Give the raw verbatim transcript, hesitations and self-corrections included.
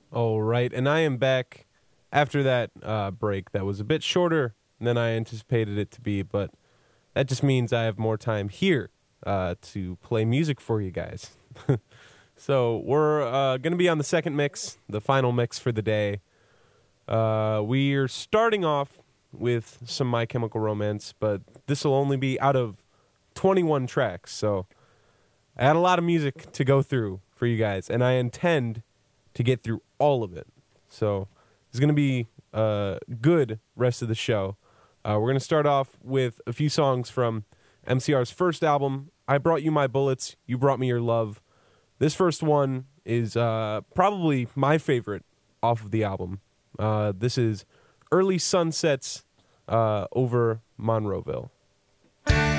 All right, and I am back after that uh, break that was a bit shorter than I anticipated it to be, but that just means I have more time here uh, to play music for you guys. So we're uh, going to be on the second mix, the final mix for the day. Uh, we're starting off with some My Chemical Romance, but this will only be out of twenty-one tracks, so I had a lot of music to go through for you guys, and I intend to get through all of it. So it's going to be a good rest of the show. Uh, we're going to start off with a few songs from M C R's first album, I Brought You My Bullets, You Brought Me Your Love. This first one is uh, probably my favorite off of the album. Uh, this is Early Sunsets uh, over Monroeville.